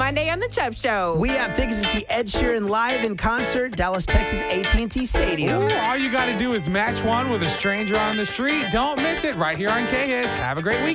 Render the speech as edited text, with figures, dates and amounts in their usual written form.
Monday on The Chubb Show. We have tickets to see Ed Sheeran live in concert, Dallas, Texas, AT&T Stadium. Ooh, all you got to do is match one with a stranger on the street. Don't miss it right here on K-Hits. Have a great week.